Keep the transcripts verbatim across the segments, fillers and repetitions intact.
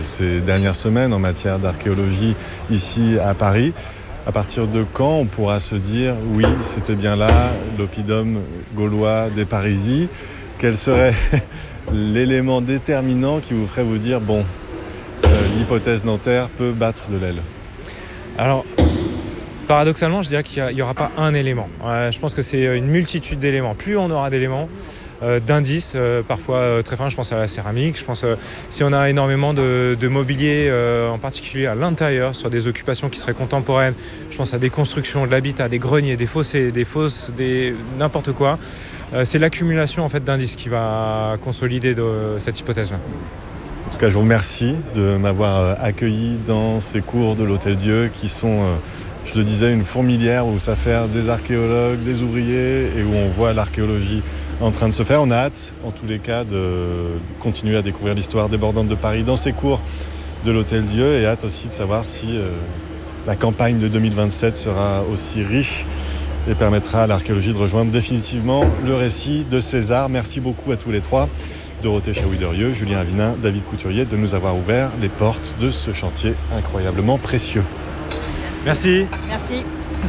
ces dernières semaines en matière d'archéologie ici à Paris. À partir de quand on pourra se dire « oui, c'était bien là, l'oppidum gaulois des Parisis ». Quel serait l'élément déterminant qui vous ferait vous dire « bon, euh, l'hypothèse nanterre peut battre de l'aile ». Alors, paradoxalement, je dirais qu'il n'y aura pas un élément. Euh, je pense que c'est une multitude d'éléments. Plus on aura d'éléments, euh, d'indices, euh, parfois euh, très fins, je pense à la céramique, je pense euh, si on a énormément de, de mobilier, euh, en particulier à l'intérieur, sur des occupations qui seraient contemporaines, je pense à des constructions, de l'habitat, des greniers, des fossés, des fosses, des... n'importe quoi. Euh, c'est l'accumulation en fait, d'indices qui va consolider de, cette hypothèse-là. En tout cas, je vous remercie de m'avoir accueilli dans ces cours de l'Hôtel-Dieu qui sont, je le disais, une fourmilière où s'affairent des archéologues, des ouvriers et où on voit l'archéologie en train de se faire. On a hâte, en tous les cas, de continuer à découvrir l'histoire débordante de Paris dans ces cours de l'Hôtel-Dieu et hâte aussi de savoir si euh, la campagne de deux mille vingt-sept sera aussi riche et permettra à l'archéologie de rejoindre définitivement le récit de César. Merci beaucoup à tous les trois. Dorothée Chaoui-Derieux, Julien Avinin, David Couturier, de nous avoir ouvert les portes de ce chantier incroyablement précieux. Merci. Merci.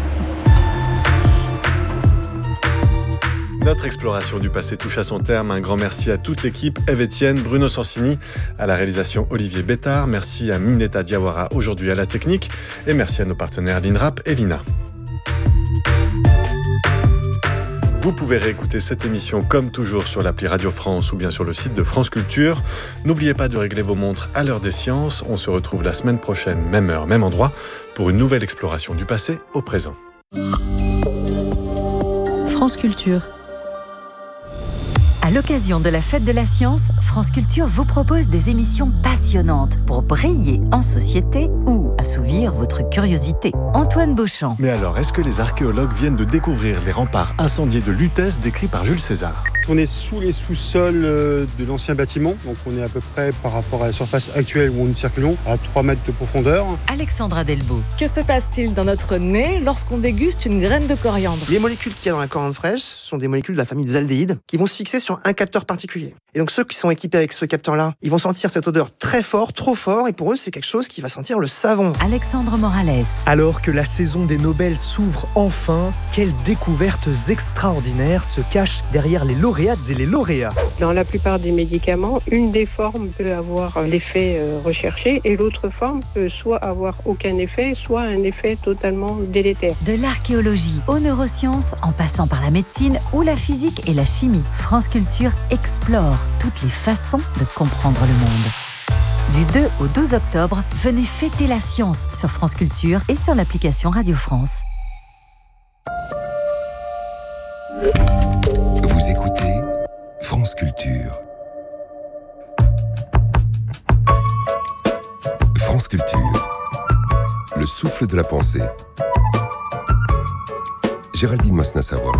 Notre exploration du passé touche à son terme. Un grand merci à toute l'équipe. Ève Etienne, Bruno Sansini, à la réalisation Olivier Bétard. Merci à Mineta Diawara, aujourd'hui à la technique. Et merci à nos partenaires l'INRAP et l'I N A. Vous pouvez réécouter cette émission comme toujours sur l'appli Radio France ou bien sur le site de France Culture. N'oubliez pas de régler vos montres à l'heure des sciences. On se retrouve la semaine prochaine, même heure, même endroit, pour une nouvelle exploration du passé au présent. France Culture. À l'occasion de la Fête de la Science, France Culture vous propose des émissions passionnantes pour briller en société ou assouvir votre curiosité. Antoine Beauchamp. Mais alors, est-ce que les archéologues viennent de découvrir les remparts incendiés de Lutèce décrits par Jules César ? On est sous les sous-sols de l'ancien bâtiment, donc on est à peu près par rapport à la surface actuelle où nous circulons, à trois mètres de profondeur. Alexandra Delbo. Que se passe-t-il dans notre nez lorsqu'on déguste une graine de coriandre ? Les molécules qu'il y a dans la coriandre fraîche sont des molécules de la famille des aldéhydes qui vont se fixer sur un capteur particulier. Et donc ceux qui sont équipés avec ce capteur-là, ils vont sentir cette odeur très fort, trop fort, et pour eux c'est quelque chose qui va sentir le savon. Alexandre Morales. Alors que la saison des Nobel s'ouvre enfin, quelles découvertes extraordinaires se cachent derrière les lauréates et les lauréats. Dans la plupart des médicaments, une des formes peut avoir l'effet recherché et l'autre forme peut soit avoir aucun effet, soit un effet totalement délétère. De l'archéologie aux neurosciences, en passant par la médecine ou la physique et la chimie, France Culture explore toutes les façons de comprendre le monde. Du deux au douze octobre, venez fêter la science sur France Culture et sur l'application Radio France. Vous écoutez France Culture. France Culture. Le souffle de la pensée. Géraldine Mosna-Savoie.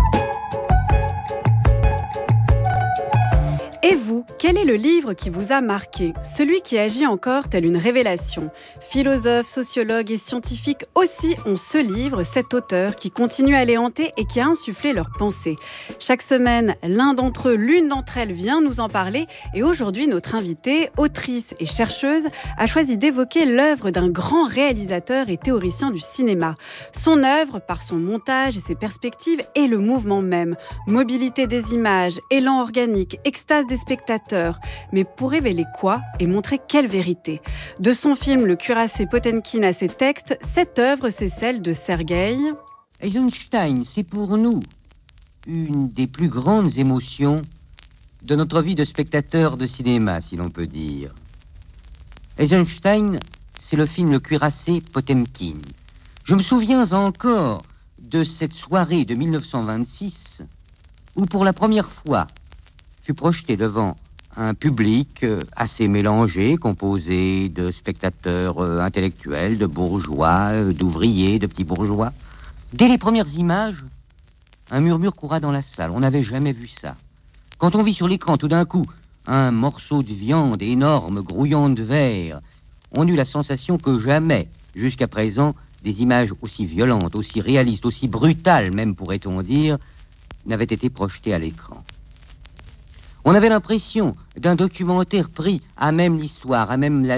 Et vous, quel est le livre qui vous a marqué ? Celui qui agit encore tel une révélation. Philosophes, sociologues et scientifiques aussi ont ce livre, cet auteur qui continue à les hanter et qui a insufflé leurs pensées. Chaque semaine, l'un d'entre eux, l'une d'entre elles vient nous en parler et aujourd'hui, notre invitée, autrice et chercheuse, a choisi d'évoquer l'œuvre d'un grand réalisateur et théoricien du cinéma. Son œuvre, par son montage et ses perspectives, est le mouvement même. Mobilité des images, élan organique, extase des spectateurs. Mais pour révéler quoi et montrer quelle vérité ? De son film Le cuirassé Potemkin à ses textes, cette œuvre, c'est celle de Sergueï Eisenstein, c'est pour nous une des plus grandes émotions de notre vie de spectateur de cinéma, si l'on peut dire. Eisenstein, c'est le film Le cuirassé Potemkin. Je me souviens encore de cette soirée de mille neuf cent vingt-six où pour la première fois fut projeté devant un public assez mélangé, composé de spectateurs intellectuels, de bourgeois, d'ouvriers, de petits bourgeois. Dès les premières images, un murmure coura dans la salle. On n'avait jamais vu ça. Quand on vit sur l'écran tout d'un coup un morceau de viande énorme, grouillant de verre, on eut la sensation que jamais, jusqu'à présent, des images aussi violentes, aussi réalistes, aussi brutales même, pourrait-on dire, n'avaient été projetées à l'écran. On avait l'impression d'un documentaire pris à même l'histoire, à même la